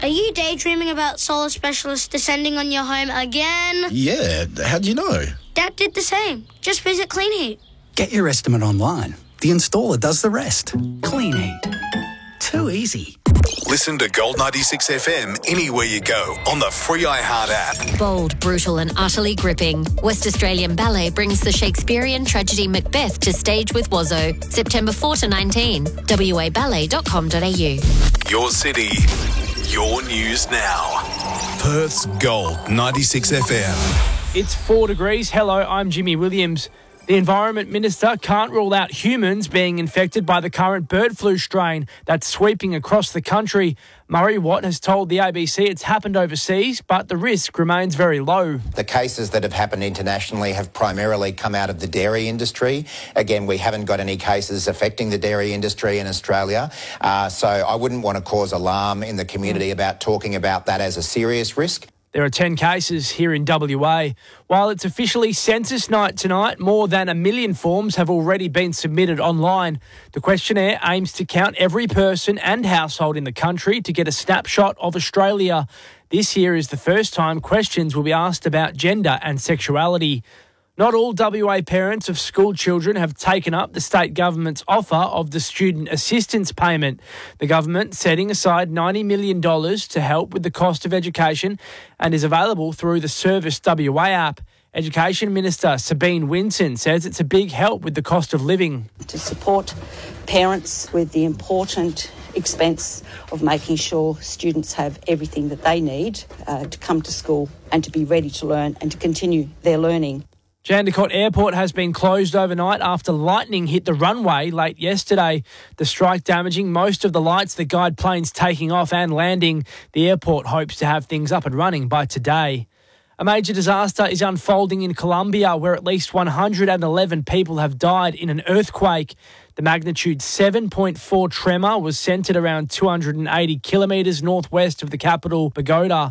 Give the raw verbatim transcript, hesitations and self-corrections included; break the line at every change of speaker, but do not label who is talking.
Are you daydreaming about solar specialists descending on your home again?
Yeah, how'd you know?
Dad did the same. Just visit Clean Heat.
Get your estimate online. The installer does the rest. Clean Heat. Too easy.
Listen to Gold ninety-six F M anywhere you go on the free iHeart app.
Bold, brutal and utterly gripping. West Australian Ballet brings the Shakespearean tragedy Macbeth to stage with Wazzo. September fourth to nineteenth. w a ballet dot com dot a u.
Your city, your news now. Perth's Gold ninety-six F M.
It's four degrees. Hello, I'm Jimmy Williams. The Environment Minister can't rule out humans being infected by the current bird flu strain that's sweeping across the country. Murray Watt has told the A B C it's happened overseas, but the risk remains very low.
The cases that have happened internationally have primarily come out of the dairy industry. Again, we haven't got any cases affecting the dairy industry in Australia. Uh, so I wouldn't want to cause alarm in the community about talking about that as a serious risk.
There are ten cases here in W A. While it's officially census night tonight, more than a million forms have already been submitted online. The questionnaire aims to count every person and household in the country to get a snapshot of Australia. This year is the first time questions will be asked about gender and sexuality. Not all W A parents of school children have taken up the state government's offer of the student assistance payment. The government setting aside ninety million dollars to help with the cost of education and is available through the Service W A app. Education Minister Sabine Winson says it's a big help with the cost of living.
To support parents with the important expense of making sure students have everything that they need uh, to come to school and to be ready to learn and to continue their learning.
Jandakot Airport has been closed overnight after lightning hit the runway late yesterday. The strike damaging most of the lights that guide planes taking off and landing. The airport hopes to have things up and running by today. A major disaster is unfolding in Colombia, where at least one hundred eleven people have died in an earthquake. The magnitude seven point four tremor was centred around two hundred eighty kilometres northwest of the capital, Bogota.